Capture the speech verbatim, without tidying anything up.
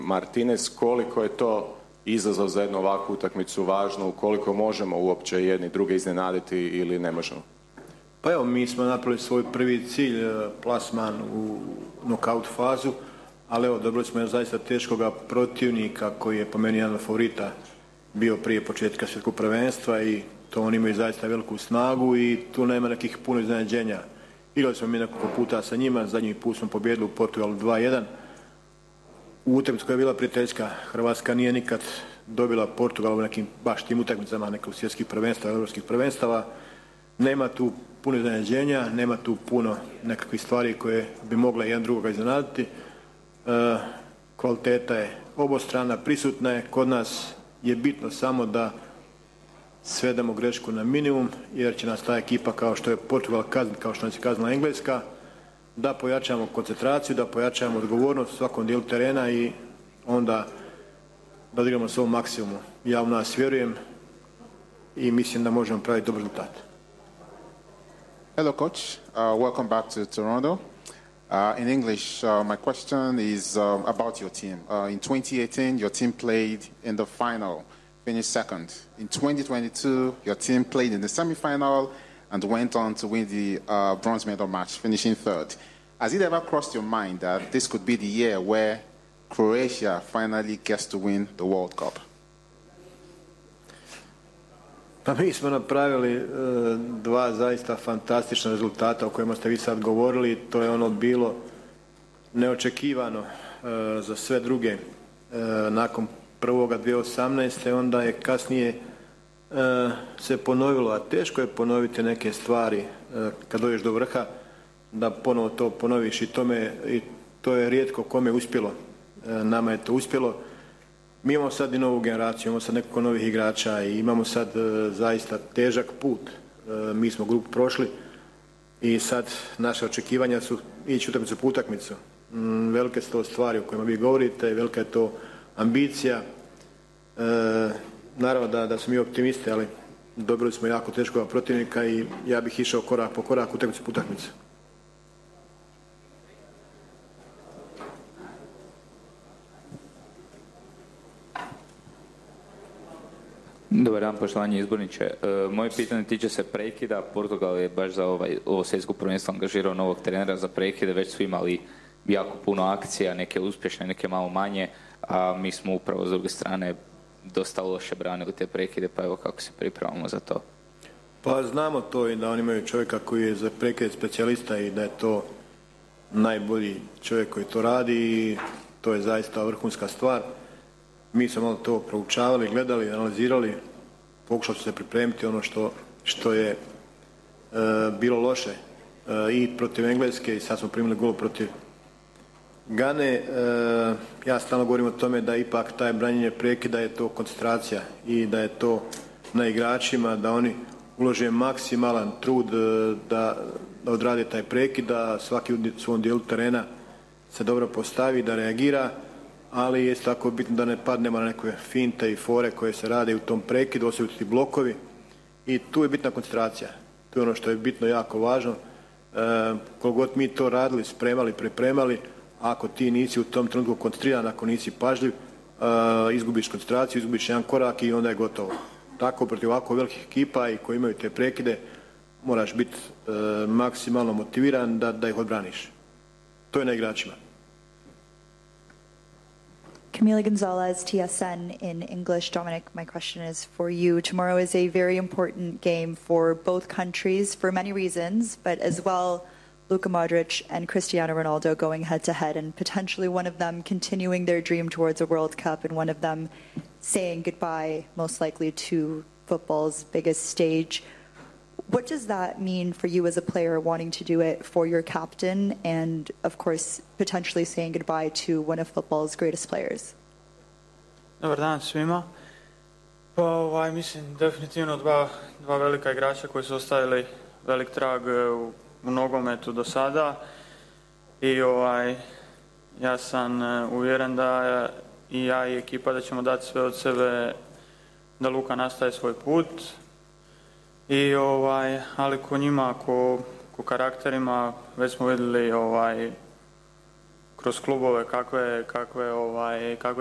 Martinez, koliko je to izazov za jednu ovakvu utakmicu važnu, koliko možemo uopće jedni druge iznenaditi ili ne možemo? Pa evo, mi smo napravili svoj prvi cilj, plasman u nokaut fazu, ali evo, dobili smo zaista teškoga protivnika koji je po meni jedan od favorita bio prije početka svjetskog prvenstva i to oni imaju zaista veliku snagu i tu nema nekih puno iznenađenja. Igrali smo mi nekoliko puta sa njima, zadnji put smo pobjedili u Portugalu dva jedan. U utakmici koja je bila prijateljska, Hrvatska nije nikad dobila Portugal u nekim baš tim utakmicama, nekog svjetskih prvenstava, europskih prvenstava. Nema tu puno iznenađenja, nema tu puno nekakvih stvari koje bi mogle jedan drugoga iznenaditi. E, kvaliteta je obostrana, prisutna je, kod nas je bitno samo da svedemo grešku na minimum, jer će nas ta ekipa, kao što je Portugal kazniti, kao što nas je kaznila Engleska, da pojačamo koncentraciju, da pojačamo odgovornost u svakom dijelu terena i onda da odigramo svoj maksimum. Ja u nas vjerujem i mislim da možemo praviti dobar rezultat. Hello, coach. Uh, welcome back to Toronto. Uh, in English, uh, my question is um, about your team. Uh, in twenty eighteen, your team played in the final, finished second. In twenty twenty-two, your team played in the semi-final and went on to win the uh, bronze medal match, finishing third. Has it ever crossed your mind that this could be the year where Croatia finally gets to win the World Cup? Pa mi smo napravili e, dva zaista fantastična rezultata o kojima ste vi sad govorili. To je ono bilo neočekivano e, za sve druge. E, nakon prvoga dvije tisuće osamnaeste. onda je kasnije e, se ponovilo, a teško je ponoviti neke stvari e, kad dođeš do vrha, da ponovo to ponoviš i, tome, i to je rijetko kome uspjelo. E, nama je to uspjelo. Mi imamo sad i novu generaciju, imamo sad nekoliko novih igrača i imamo sad e, zaista težak put. E, mi smo grupu prošli i sad naše očekivanja su ići utakmicu po utakmicu. Mm, velike su to stvari o kojima vi govorite, velika je to ambicija. E, naravno da, da smo mi optimisti, ali dobili smo jako teškog protivnika i ja bih išao korak po korak, utakmicu po utakmicu. Dobar dan, poštovanje izborniče. E, moje pitanje tiče se prekida. Portugal je baš za ovaj, ovo svjetsko prvenstvo angažirao novog trenera za prekide. Već su imali jako puno akcija, neke uspješne, neke malo manje, a mi smo upravo s druge strane dosta loše branili te prekide, pa evo kako se pripremamo za to. Pa znamo to i da oni imaju čovjeka koji je za prekid specijalista i da je to najbolji čovjek koji to radi i to je zaista vrhunska stvar. Mi smo malo to proučavali, gledali, analizirali, pokušali su se pripremiti ono što, što je e, bilo loše e, i protiv Engleske i sad smo primili gol protiv Gane. E, ja stalno govorim o tome da ipak taj branjenje prekida je to koncentracija i da je to na igračima, da oni ulože maksimalan trud e, da, da odrade taj prekid, da svaki u svom dijelu terena se dobro postavi, da reagira, ali je tako bitno da ne padnemo na neke finte i fore koje se rade u tom prekidu, osobiti blokovi i tu je bitna koncentracija. To je ono što je bitno, jako važno. E, koliko god mi to radili, spremali, pripremali, ako ti nisi u tom trenutku koncentriran, ako nisi pažljiv, e, izgubiš koncentraciju, izgubiš jedan korak i onda je gotovo. Tako protiv ovako velikih ekipa i koji imaju te prekide, moraš biti e, maksimalno motiviran da, da ih odbraniš. To je na igračima. Camila Gonzalez, T S N in English. Dominic, my question is for you. Tomorrow is a very important game for both countries for many reasons, but as well Luka Modric and Cristiano Ronaldo going head to head and potentially one of them continuing their dream towards a World Cup and one of them saying goodbye most likely to football's biggest stage. What does that mean for you as a player wanting to do it for your captain and, of course, potentially saying goodbye to one of football's greatest players? Dobar dan svima. Pa ovaj, mislim definitivno dva, dva velika igrača koji su ostavili velik trag u, u nogometu do sada i ovaj, ja sam uvjeren da i ja i ekipa da ćemo dati sve od sebe da Luka nastaje svoj put. I ovaj, ali ko njima, ko, ko karakterima, već smo vidjeli ovaj, kroz klubove kakve, kakve, ovaj, kakve